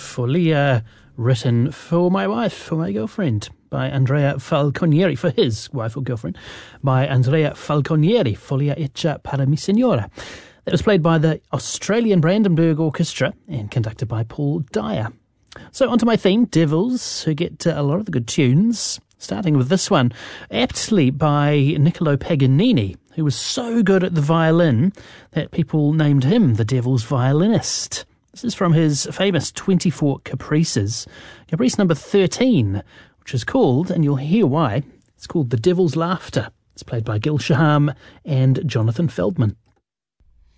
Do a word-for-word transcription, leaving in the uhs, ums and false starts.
Folia, written for my wife, for my girlfriend, by Andrea Falconieri, for his wife or girlfriend, by Andrea Falconieri, Folia Hecha para mi Signora. That was played by the Australian Brandenburg Orchestra and conducted by Paul Dyer. So onto my theme, Devils, who get uh, a lot of the good tunes, starting with this one, aptly by Niccolo Paganini, who was so good at the violin that people named him the Devil's violinist. This is from his famous twenty-four Caprices, Caprice number thirteen, which is called, and you'll hear why, it's called The Devil's Laughter. It's played by Gil Shaham and Jonathan Feldman.